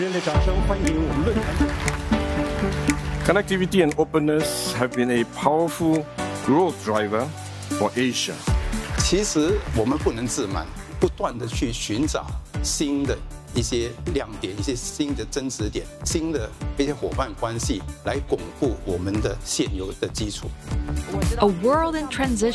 热烈掌声欢迎我们论坛。 Connectivity and openness have been a powerful growth driver for Asia. 其实我们不能自满，不断的去寻找新的一些亮点、一些新的增值点、新的一些伙伴关系，来巩固我们的现有的基础。 A world in transition.